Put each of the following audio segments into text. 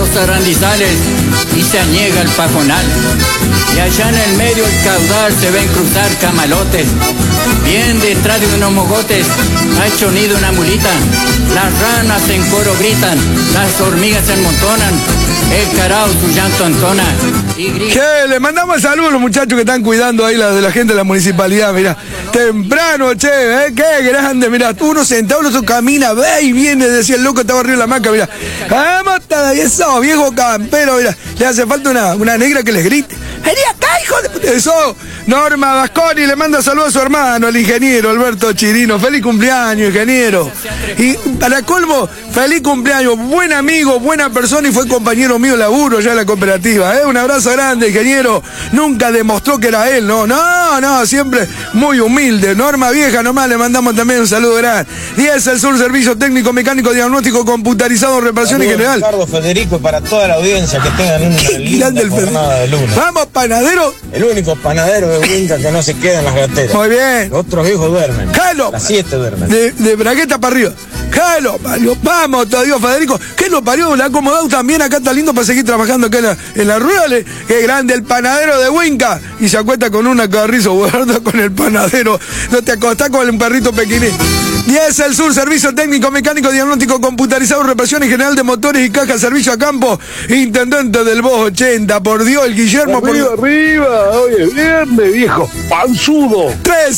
arandizales y se aniega el pajonal. Y allá en el medio del caudal se ven cruzar camalotes. Bien detrás de unos mogotes ha hecho nido una mulita. Las ranas en coro gritan, las hormigas se amontonan, el carao su llanto entona y grita. Che, le mandamos saludos a los muchachos que están cuidando ahí de la gente de la municipalidad, mirá. Temprano, che, qué grande, mirá. Uno sentado, uno camina, ve y viene, decía el loco, estaba arriba de la maca, mirá. ¡Vamos, eso, viejo campero, mirá! Le hace falta una negra que les grite. ¡Vení acá, hijo de puta! Eso, Norma Vasconi le manda saludos a su hermano, el ingeniero Alberto Chirino. ¡Feliz cumpleaños, ingeniero! Y para colmo, feliz cumpleaños, buen amigo, buena persona y fue compañero mío de laburo allá en la cooperativa. Un abrazo grande, ingeniero. Nunca demostró que era él, no, siempre muy humilde. Norma vieja nomás, le mandamos también un saludo grande. 10 el Sur, servicio técnico, mecánico, diagnóstico, computarizado, reparación en general. Ricardo, Federico, para toda la audiencia, que tengan una linda jornada de lunes. Vamos, panadero. El único panadero de Winca que no se queda en las gateras. Muy bien. Los otros viejos duermen. ¡Jalo! Las 7 duermen. De bragueta para arriba. ¡Jalo, parió! Vamos, te digo, Federico. ¿Qué lo parió? La ha acomodado también. Acá está lindo para seguir trabajando acá en la rueda. ¡Qué grande! El panadero de Winca. Y se acuesta con una carrizo, guarda con el panadero. No te acostás con un perrito pequinés. 10 el Sur, servicio técnico, mecánico, diagnóstico, computarizado, reparación en general de motores y cajas, servicio a campo. Intendente del Voz 80, por Dios, el Guillermo. Arriba, oye, viernes, viejo panzudo.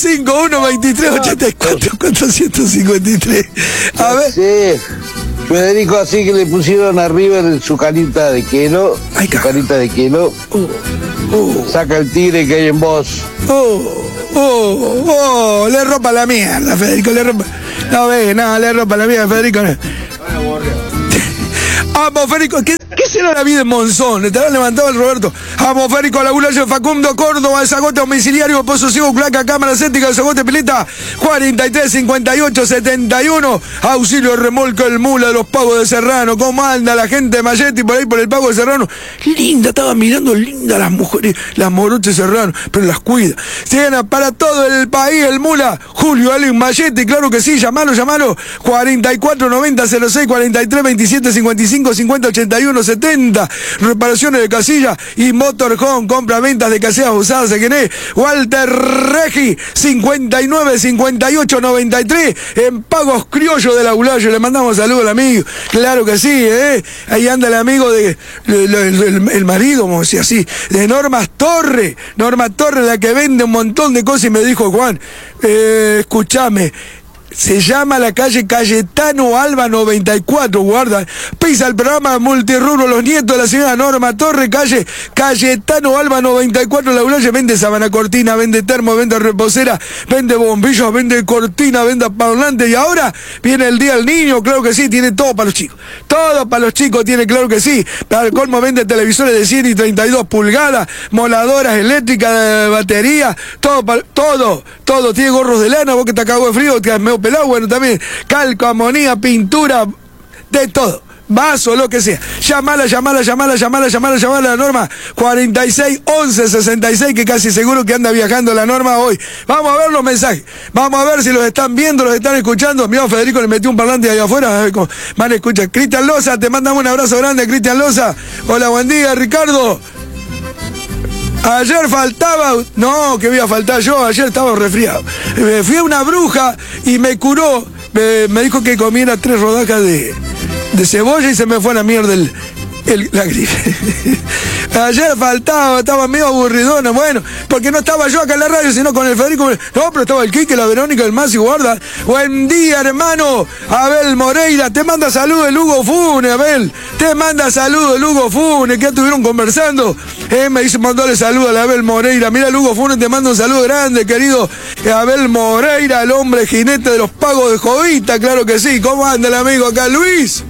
351-2384-453. A ver. Sí, Federico, así que le pusieron arriba su carita de quelo. Ay, su carita de quelo. Saca el tigre que hay en vos. Le ropa la mierda, Federico, le ropa. No ve, nada, le ropa la mierda, Federico. Vamos, Federico, ¿qué será la vida en Monzón? Estará levantado el Roberto. Vamos, Federico, laburayo Facundo Córdoba, Desagote domiciliario, Pozo Ciego, Claca, Cámara Cética, Desagote Pileta, 43-58-71, auxilio remolque el mula de los Pagos de Serrano. ¿Cómo anda la gente de Mayetti por ahí por el Pago de Serrano? Linda, estaba mirando linda las mujeres, las moroches Serrano, pero las cuida. Tiene para todo el país el mula, Julio Allen Mayetti, claro que sí, llamalo, 44-90-06, 43-27-55, 50-81-70, reparaciones de casilla y motorhome, compra-ventas de casillas usadas, ¿quién es? Walter Regi, 59-58-93, en Pagos Criollo del Aulayo. Le mandamos saludos al amigo, claro que sí, ahí anda el amigo el marido, como decía así, de Norma Torre, la que vende un montón de cosas, y me dijo, Juan, escúchame, se llama la calle Cayetano Alba 94, guarda. Pisa el programa Multirrubro, los nietos de la señora Norma Torre, calle Cayetano Alba 94, la Ulaye. Vende sábana cortina, vende termo, vende reposera, vende bombillos, vende cortina, vende parlante. Y ahora viene el Día del Niño, claro que sí, tiene todo para los chicos. Todo para los chicos tiene, claro que sí. Para el colmo vende televisores de 100 y 32 pulgadas, moladoras eléctricas de batería, todo. Tiene gorros de lana, vos que te cagó de frío, te medio pelado, bueno, también calco, amonía, pintura, de todo. Vaso, lo que sea. Llamala, la Norma 46-11-66, que casi seguro que anda viajando la Norma hoy. Vamos a ver los mensajes. Vamos a ver si los están viendo, los están escuchando. Mirá, Federico le metió un parlante ahí afuera. A ver cómo man escucha. Cristian Loza, te mandamos un abrazo grande, Cristian Loza. Hola, buen día, Ricardo. Ayer faltaba, no, que voy a faltar yo, ayer estaba resfriado. Fui a una bruja y me curó, me dijo que comiera 3 rodajas de cebolla y se me fue a la mierda la gripe. Ayer faltaba, estaba medio aburridona, bueno, porque no estaba yo acá en la radio, sino con el Federico. No, pero estaba el Quique, la Verónica, el Masi, guarda. Buen día, hermano. Abel Moreira, te manda saludos el Hugo Fune, Abel. Te manda saludos el Hugo Fune, que estuvieron conversando. Me dice, mandale saludos a la Abel Moreira. Mira, el Hugo Fune te manda un saludo grande, querido Abel Moreira, el hombre jinete de los Pagos de Jovita, claro que sí. ¿Cómo anda el amigo acá, Luis?